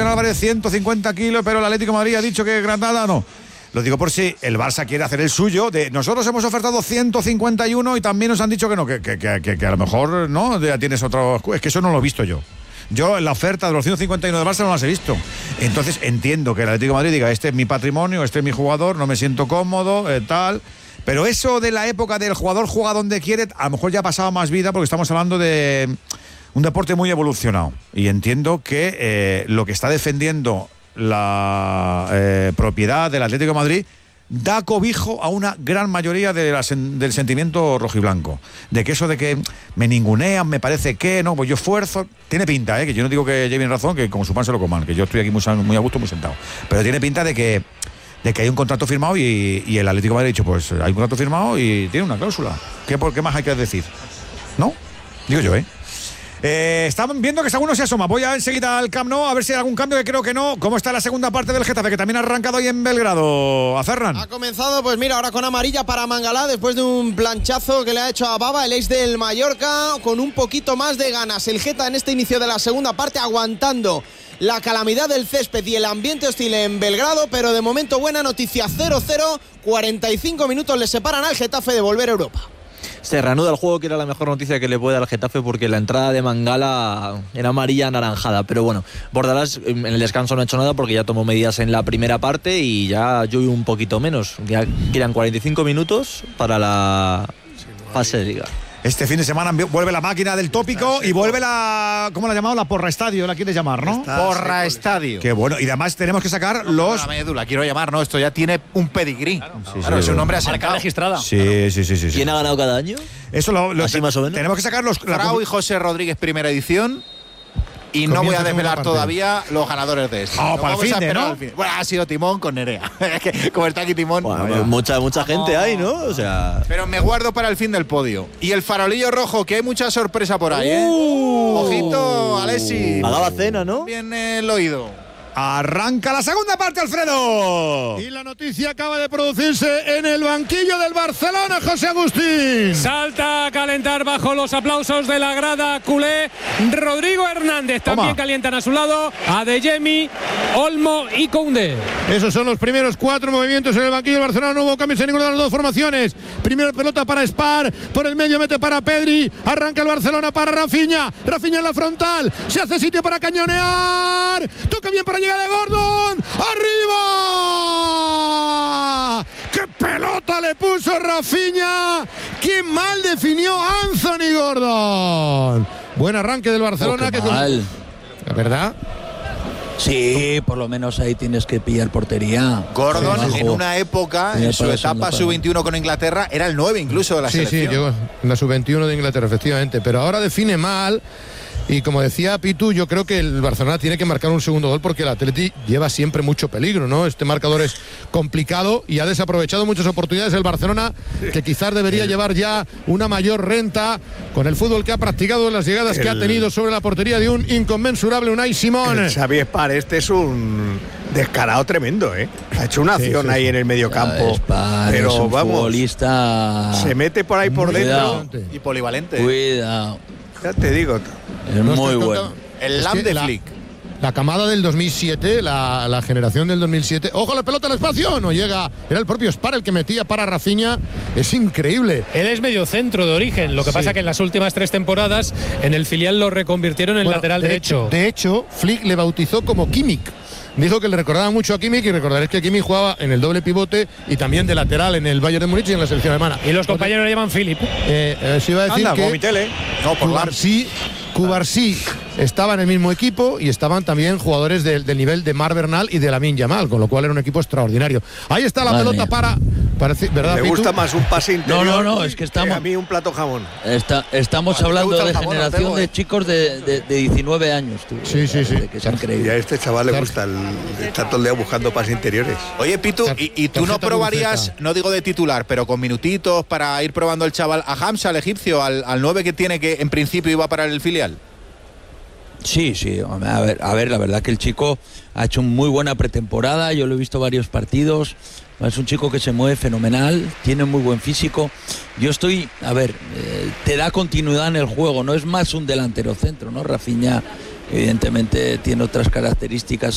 Álvarez 150 kilos, pero el Atlético de Madrid ha dicho que Granada no. Lo digo por si el Barça quiere hacer el suyo. Nosotros hemos ofertado 151 y también nos han dicho que no, que a lo mejor no, ya tienes otro. Es que eso no lo he visto yo. Yo en la oferta de los 151 del Barça no las he visto. Entonces entiendo que el Atlético de Madrid diga, este es mi patrimonio, este es mi jugador, no me siento cómodo, tal. Pero eso de la época del jugador juega donde quiere, a lo mejor ya ha pasado más vida porque estamos hablando de un deporte muy evolucionado. Y entiendo que lo que está defendiendo la propiedad del Atlético de Madrid da cobijo a una gran mayoría del sentimiento rojiblanco. De que eso de que me ningunean, me parece que no, pues yo esfuerzo. Tiene pinta, que yo no digo que lleven razón, que como su pan se lo coman, que yo estoy aquí muy a gusto, muy sentado. Pero tiene pinta de que hay un contrato firmado y el Atlético de Madrid ha dicho, pues hay un contrato firmado y tiene una cláusula. ¿Qué más hay que decir? ¿No? Digo yo, Están viendo que alguno se asoma. Voy a enseguida al Camp Nou a ver si hay algún cambio, que creo que no. ¿Cómo está la segunda parte del Getafe, que también ha arrancado hoy en Belgrado? A Ferran. Ha comenzado, pues mira, ahora con amarilla para Mangalá, después de un planchazo que le ha hecho a Baba, el ex del Mallorca, con un poquito más de ganas. El Geta en este inicio de la segunda parte aguantando la calamidad del césped y el ambiente hostil en Belgrado, pero de momento buena noticia, 0-0, 45 minutos le separan al Getafe de volver a Europa. Se reanuda el juego, que era la mejor noticia que le puede dar al Getafe, porque la entrada de Mangala era amarilla anaranjada. Pero bueno, Bordalás en el descanso no ha hecho nada porque ya tomó medidas en la primera parte y ya llueve un poquito menos. Ya quedan 45 minutos para la fase de liga. Este fin de semana vuelve la máquina del tópico y vuelve la... ¿Cómo la ha llamado? La Porra Estadio, la quieres llamar, ¿no? Porra Estadio. Qué bueno. Y además tenemos que sacar los... La quiero llamar, ¿no? Esto ya tiene un pedigrí. Claro, es un nombre asentado. Marca registrada. Sí. ¿Quién ha ganado cada año? Eso así más o menos. Tenemos que sacar los... Frau y José Rodríguez, primera edición. Y no voy a desvelar todavía los ganadores de esto. Para el fin de, ¿no? Bueno, ha sido Timón con Nerea. Es que como está aquí Timón... Bueno, mucha gente hay, ¿no? O sea... Pero me guardo para el fin del podio. Y el farolillo rojo, que hay mucha sorpresa por ahí, Ojito, Alessi. Pagaba cena, ¿no? Viene el oído. Arranca la segunda parte, Alfredo. Y la noticia acaba de producirse en el banquillo del Barcelona, José Agustín. Salta a calentar bajo los aplausos de la grada culé Rodrigo Hernández. También calientan a su lado Adeyemi, Olmo y Koundé. Esos son los primeros 4 movimientos en el banquillo del Barcelona. No hubo cambios en ninguna de las dos formaciones. Primera pelota para Spar, por el medio mete para Pedri. Arranca el Barcelona para Rafinha. Rafinha en la frontal. Se hace sitio para cañonear. Toca bien para llegar de Gordon, ¡arriba! ¡Qué pelota le puso Rafinha! ¡Qué mal definió Anthony Gordon! Buen arranque del Barcelona. Mal. ¿Verdad? Sí, por lo menos ahí tienes que pillar portería. Gordon en una época, en su etapa sub-21 con Inglaterra, era el 9 incluso de la selección. Sí, llegó en la sub-21 de Inglaterra, efectivamente. Pero ahora define mal. Y como decía Pitu, yo creo que el Barcelona tiene que marcar un segundo gol porque el Atleti lleva siempre mucho peligro, ¿no? Este marcador es complicado y ha desaprovechado muchas oportunidades el Barcelona, que quizás debería llevar ya una mayor renta con el fútbol que ha practicado, las llegadas que ha tenido sobre la portería de un inconmensurable Unai Simón. Xavi Espar, este es un descarado tremendo, Ha hecho una acción ahí en el mediocampo. Espar, pero es un vamos, futbolista... se mete por ahí por dentro y polivalente. Cuidado. Ya te digo. Es muy bueno. El Lam de Flick. La camada del 2007, la generación del 2007. ¡Ojo, la pelota al espacio! No llega. Era el propio Spar el que metía para Rafinha. Es increíble. Él es mediocentro de origen. Lo que pasa que en las últimas 3 temporadas en el filial lo reconvirtieron en lateral derecho. De hecho, Flick le bautizó como Kimmich. Dijo que le recordaba mucho a Kimmich, y recordaréis que Kimmich jugaba en el doble pivote y también de lateral en el Bayern de Múnich y en la selección alemana. Y los compañeros le llaman Philip. Se iba a decir que Cubarsí estaba en el mismo equipo y estaban también jugadores del nivel de Mar Bernal y de Lamine Yamal, con lo cual era un equipo extraordinario. Ahí está la pelota ¿verdad, Me Pitu? gusta más un pase interior. No, es que estamos... a mí un plato jamón. Estamos hablando de generación de chicos de 19 años. Tú, sí. Que es increíble. Y a este chaval le gusta está todo el día buscando pases interiores. Oye, Pitu, ¿y tú no probarías, no digo de titular, pero con minutitos para ir probando el chaval a Hamza, al egipcio, al 9 que tiene, que en principio iba para el filial? Sí, a ver, la verdad que el chico ha hecho muy buena pretemporada, yo lo he visto varios partidos, es un chico que se mueve fenomenal, tiene muy buen físico. Yo estoy, te da continuidad en el juego, no es más un delantero centro, ¿no? Rafinha evidentemente tiene otras características